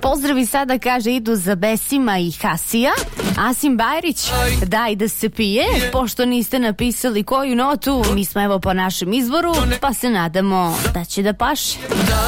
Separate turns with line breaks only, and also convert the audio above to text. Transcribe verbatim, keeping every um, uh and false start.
Pozdravi sada, kaže, idu za Besima i Hasija. Asim Bajrić, daj da se pije. Pošto niste napisali koju notu, mi smo evo po našem izboru, pa se nadamo da će da paše.